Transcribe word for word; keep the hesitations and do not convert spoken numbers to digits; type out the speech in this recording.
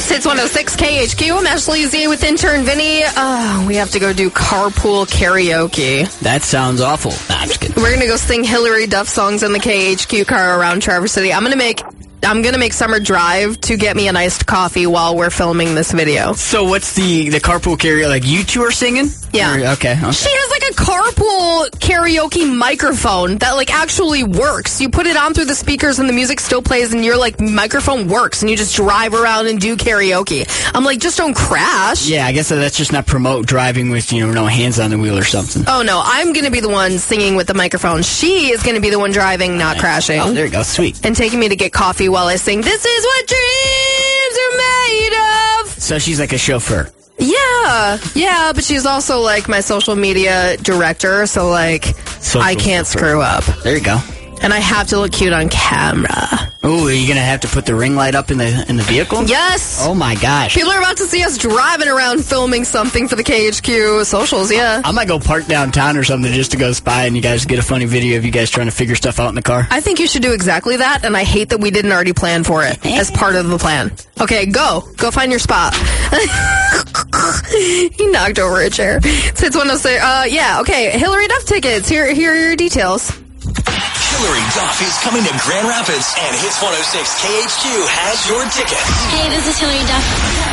Hits one oh six K H Q. I'm Ashley Z with intern Vinny. Uh, we have to go do carpool karaoke. That sounds awful. Nah, I'm just kidding. We're going to go sing Hillary Duff songs in the K H Q car around Traverse City. I'm going to make... I'm going to make Summer drive to get me an iced coffee while we're filming this video. So what's the, the carpool karaoke? Like you two are singing? Yeah. Or, okay, okay. She has like a carpool karaoke microphone that like actually works. You put it on through the speakers and the music still plays and your like microphone works and you just drive around and do karaoke. I'm like, just don't crash. Yeah, I guess that's just not promote driving with, you know, no hands on the wheel or something. Oh no, I'm going to be the one singing with the microphone. She is going to be the one driving, not right. crashing. Oh, there you go. Sweet. And taking me to get coffee while I sing, "This is what dreams are made of." So she's like a chauffeur. Yeah, yeah, but she's also like my social media director, so like Social I can't chauffeur. screw up. There you go. And I have to look cute on camera. Oh, are you gonna have to put the ring light up in the in the vehicle? Yes. Oh my gosh. People are about to see us driving around filming something for the K H Q socials, yeah. I might go park downtown or something just to go spy and you guys get a funny video of you guys trying to figure stuff out in the car. I think you should do exactly that, and I hate that we didn't already plan for it as part of the plan. Okay, go. Go find your spot. He knocked over a chair. It's Hits one oh six. Uh, yeah, okay. Hillary Duff tickets. Here, here are your details. Hillary Duff is coming to Grand Rapids, and Hits one oh six K H Q has your tickets. Hey, this is Hillary Duff.